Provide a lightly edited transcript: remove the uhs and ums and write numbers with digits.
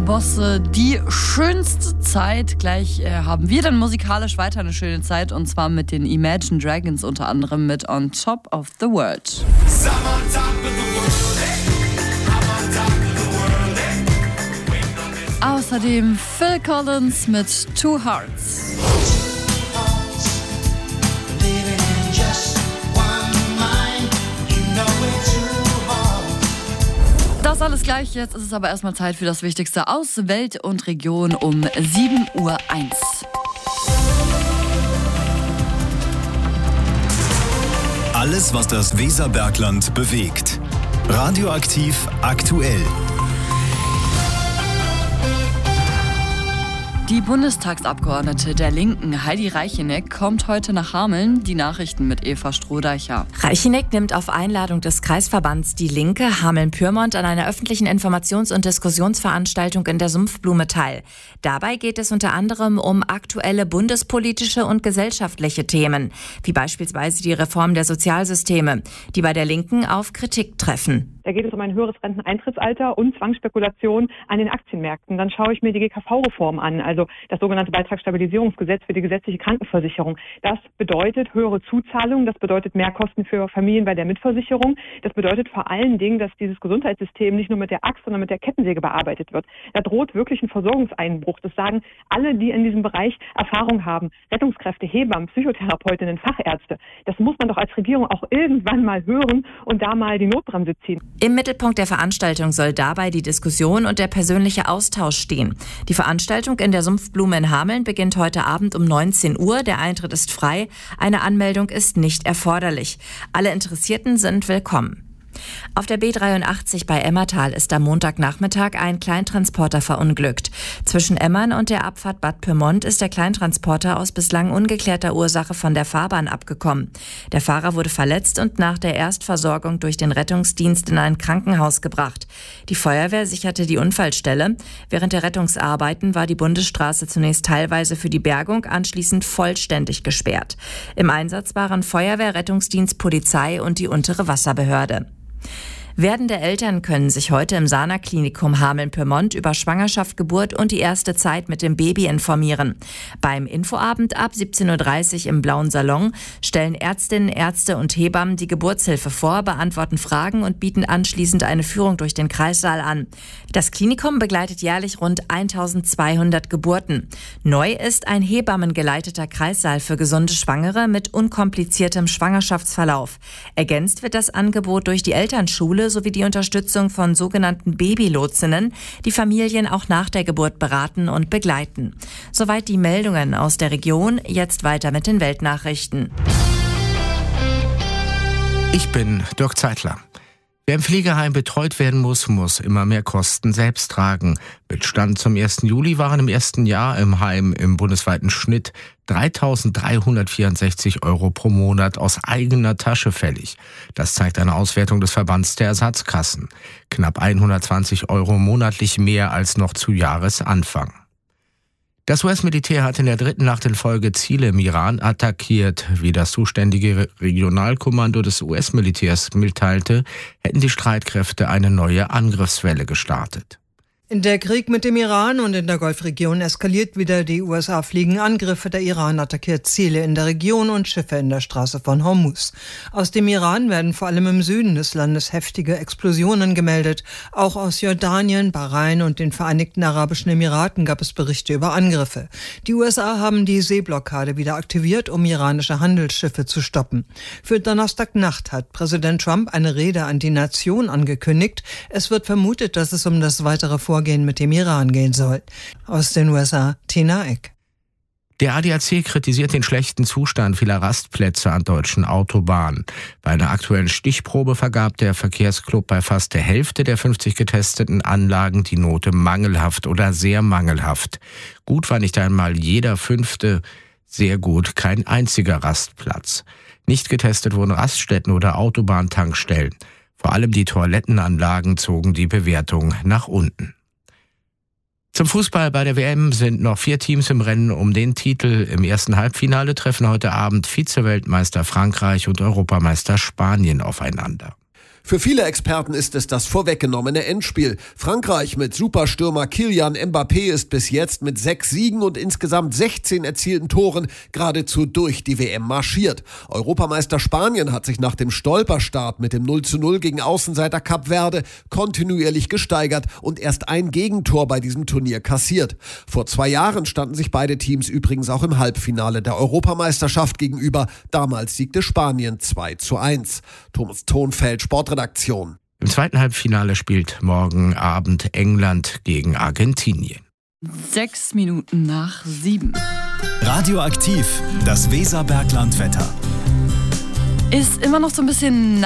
Bosse, die schönste Zeit. Gleich haben wir dann musikalisch weiter eine schöne Zeit, und zwar mit den Imagine Dragons, unter anderem mit On Top of the World. Außerdem Phil Collins mit Two Hearts. Das alles gleich, jetzt ist es aber erstmal Zeit für das Wichtigste aus Welt und Region um 7:01 Uhr. Alles, was das Weserbergland bewegt. Radioaktiv aktuell. Die Bundestagsabgeordnete der Linken, Heidi Reicheneck, kommt heute nach Hameln. Die Nachrichten mit Eva Strohdeicher. Reicheneck nimmt auf Einladung des Kreisverbands Die Linke Hameln-Pyrmont an einer öffentlichen Informations- und Diskussionsveranstaltung in der Sumpfblume teil. Dabei geht es unter anderem um aktuelle bundespolitische und gesellschaftliche Themen, wie beispielsweise die Reform der Sozialsysteme, die bei der Linken auf Kritik treffen. Da geht es um ein höheres Renteneintrittsalter und Zwangsspekulation an den Aktienmärkten. Dann schaue ich mir die GKV-Reform an, also das sogenannte Beitragsstabilisierungsgesetz für die gesetzliche Krankenversicherung. Das bedeutet höhere Zuzahlungen, das bedeutet Mehrkosten für Familien bei der Mitversicherung. Das bedeutet vor allen Dingen, dass dieses Gesundheitssystem nicht nur mit der Axt, sondern mit der Kettensäge bearbeitet wird. Da droht wirklich ein Versorgungseinbruch. Das sagen alle, die in diesem Bereich Erfahrung haben. Rettungskräfte, Hebammen, Psychotherapeutinnen, Fachärzte. Das muss man doch als Regierung auch irgendwann mal hören und da mal die Notbremse ziehen. Im Mittelpunkt der Veranstaltung soll dabei die Diskussion und der persönliche Austausch stehen. Die Veranstaltung in der Sumpfblume in Hameln beginnt heute Abend um 19 Uhr. Der Eintritt ist frei. Eine Anmeldung ist nicht erforderlich. Alle Interessierten sind willkommen. Auf der B83 bei Emmertal ist am Montagnachmittag ein Kleintransporter verunglückt. Zwischen Emmern und der Abfahrt Bad Pyrmont ist der Kleintransporter aus bislang ungeklärter Ursache von der Fahrbahn abgekommen. Der Fahrer wurde verletzt und nach der Erstversorgung durch den Rettungsdienst in ein Krankenhaus gebracht. Die Feuerwehr sicherte die Unfallstelle. Während der Rettungsarbeiten war die Bundesstraße zunächst teilweise für die Bergung, anschließend vollständig gesperrt. Im Einsatz waren Feuerwehr, Rettungsdienst, Polizei und die untere Wasserbehörde. Werdende Eltern können sich heute im Sana-Klinikum Hameln-Pyrmont über Schwangerschaft, Geburt und die erste Zeit mit dem Baby informieren. Beim Infoabend ab 17:30 Uhr im Blauen Salon stellen Ärztinnen, Ärzte und Hebammen die Geburtshilfe vor, beantworten Fragen und bieten anschließend eine Führung durch den Kreissaal an. Das Klinikum begleitet jährlich rund 1200 Geburten. Neu ist ein hebammengeleiteter Kreissaal für gesunde Schwangere mit unkompliziertem Schwangerschaftsverlauf. Ergänzt wird das Angebot durch die Elternschule sowie die Unterstützung von sogenannten Babylotsinnen, die Familien auch nach der Geburt beraten und begleiten. Soweit die Meldungen aus der Region. Jetzt weiter mit den Weltnachrichten. Ich bin Dirk Zeitler. Wer im Pflegeheim betreut werden muss, muss immer mehr Kosten selbst tragen. Mit Stand zum 1. Juli waren im ersten Jahr im Heim im bundesweiten Schnitt 3.364 € pro Monat aus eigener Tasche fällig. Das zeigt eine Auswertung des Verbands der Ersatzkassen. Knapp 120 € monatlich mehr als noch zu Jahresanfang. Das US-Militär hat in der dritten Nacht in Folge Ziele im Iran attackiert. Wie das zuständige Regionalkommando des US-Militärs mitteilte, hätten die Streitkräfte eine neue Angriffswelle gestartet. Der Krieg mit dem Iran und in der Golfregion eskaliert wieder. Die USA fliegen Angriffe. Der Iran attackiert Ziele in der Region und Schiffe in der Straße von Hormuz. Aus dem Iran werden vor allem im Süden des Landes heftige Explosionen gemeldet. Auch aus Jordanien, Bahrain und den Vereinigten Arabischen Emiraten gab es Berichte über Angriffe. Die USA haben die Seeblockade wieder aktiviert, um iranische Handelsschiffe zu stoppen. Für Donnerstagnacht hat Präsident Trump eine Rede an die Nation angekündigt. Es wird vermutet, dass es um das weitere Vorgehen mit dem Iran gehen soll. Aus den USA, Tina Eck. Der ADAC kritisiert den schlechten Zustand vieler Rastplätze an deutschen Autobahnen. Bei einer aktuellen Stichprobe vergab der Verkehrsclub bei fast der Hälfte der 50 getesteten Anlagen die Note mangelhaft oder sehr mangelhaft. Gut war nicht einmal jeder 5., sehr gut kein einziger Rastplatz. Nicht getestet wurden Raststätten oder Autobahntankstellen. Vor allem die Toilettenanlagen zogen die Bewertung nach unten. Zum Fußball bei der WM sind noch 4 Teams im Rennen um den Titel. Im ersten Halbfinale treffen heute Abend Vize-Weltmeister Frankreich und Europameister Spanien aufeinander. Für viele Experten ist es das vorweggenommene Endspiel. Frankreich mit Superstürmer Kylian Mbappé ist bis jetzt mit 6 Siegen und insgesamt 16 erzielten Toren geradezu durch die WM marschiert. Europameister Spanien hat sich nach dem Stolperstart mit dem 0:0 gegen Außenseiter Kap Verde kontinuierlich gesteigert und erst ein Gegentor bei diesem Turnier kassiert. Vor 2 Jahren standen sich beide Teams übrigens auch im Halbfinale der Europameisterschaft gegenüber. Damals siegte Spanien 2:1. Thomas Thonfeld, Sportredaktion. Im zweiten Halbfinale spielt morgen Abend England gegen Argentinien. 6:07. Radioaktiv, das Weserbergland-Wetter. Ist immer noch so ein bisschen